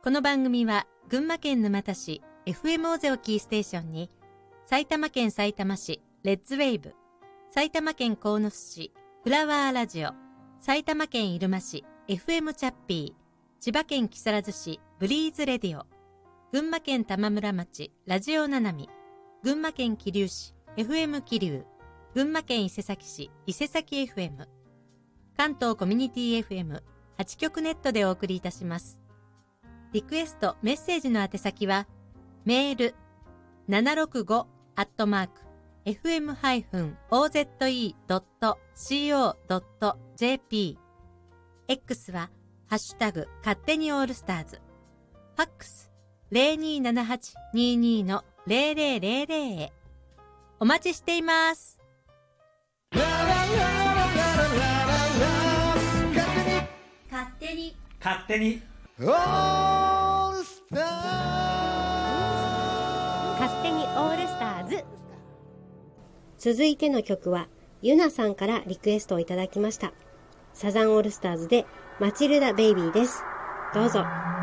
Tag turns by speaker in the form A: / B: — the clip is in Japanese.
A: この番組は群馬県沼田市 FM 尾瀬をキーステーションに埼玉県さいたま市レッツウェイブ、埼玉県鴻巣市フラワーラジオ、埼玉県入間市 FM チャッピー、千葉県木更津市ブリーズレディオ、群馬県玉村町ラジオななみ、群馬県桐生市 FM 桐生、群馬県伊勢崎市伊勢崎 FM、関東コミュニティ FM8 局ネットでお送りいたします。リクエストメッセージの宛先はメール765-fm-oze.co.jp、 X はハッシュタグ勝手にオールスターズ、ファックス 027822-0000 へお待ちしています。勝手に
B: オールスター
C: 勝手にオールスターズ。続いての曲はゆなさんからリクエストをいただきました。サザンオールスターズでマチルダベイビーです。どうぞ。